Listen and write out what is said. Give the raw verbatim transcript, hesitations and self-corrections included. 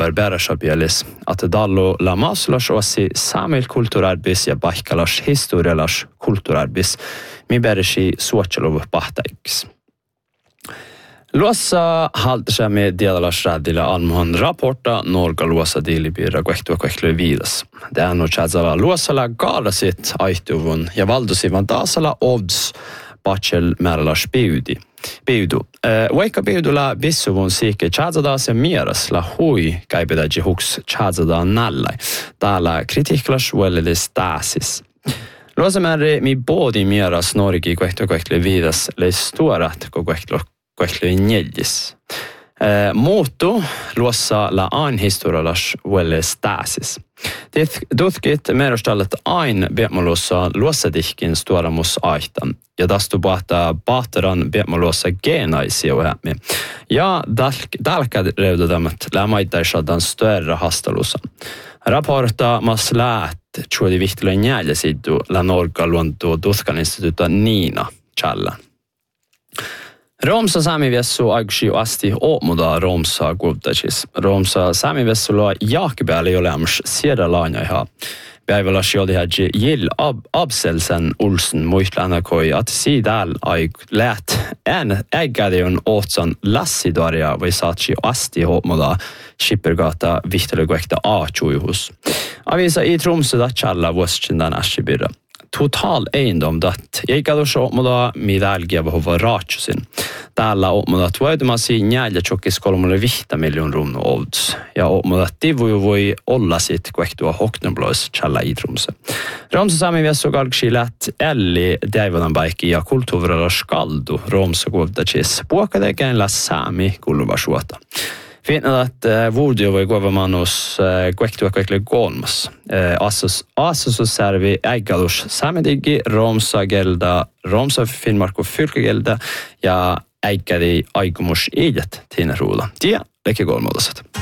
Bäräsabielis, että dallo la maslas osi saamil kulttuurarbis ja paikkalas historialas kulttuurarbis, mi bärisi suotseluvu pahtaikis. Luossa haltasemme dialalas radilla almuhan raporta norga luossa diilibirra kuehtua kuehtua viidas. Tämä on tjätsala luossala gaalasit aihtuvun ja valdusivan taasala odds bachel määrälas biudi. Biudu. Vaikka biudulla bissuvun siike tjätsada se mieras la hui käipetäji huks tjätsada nallai. Täällä kritiiklas uellis tääsis. Luosamääri mi boodi mieras norgi kuehtua kuehtua viidas leistuarat kuehtua kuehtua neljis. Muuttu luossa la ain historialas uellis tääsis. Tutkit merostallet ain biemoluossa luossadihkin stuaramus aihtan. Ja tastu pahtaa pahteran biemoluossa genaisia uämmi. Ja dalkad reudadamat lämaittaisadan större hastalusan. Raporta mas läät tjuodi vihtillä njäljesiddu la norga luontu Tutkan instituuta Niina Challan. Romsa saamiviessu aikuisi asti oomuda Romsa kuultasis. Romsa saamiviessulla jahkipääli olemus siedä laanjaiha. Päivällä jolihäji Jill Ab Abselsen Olsen muistlana koi, että siitä aik läht en ägädion ootsan lassidaria vai saatsi asti oomuda Skippergata vihtelykuekta A-tjuihus. Avisa i Tromsø da tjalla vuostsindan äskibirra. Total eindom dat eikä oomuda midälgiä behova raatsusin. Täällä oomuda tuoidumasi njälja tjokkis kolmolle vihta miljoon rumno odds. Ja oomuda tivuju voi olla sit kuehtua hoknublois tjalla i Tromsø. Romsa sami viessu kalksi läht elli däivadan baikki ja kulttuurilla skaldu Romsa kuultacis puokadekään la sami kuluvasuota. Finna att vuodio voi kuva manus kuehtua kuehtle kolmas. Asus asus servi äigalus samedigi Romsa gelda Romsa Finnmark fylkegelda ja äikkädi aikomus iidet tiina ruuda. Tie leki kolmoltaset.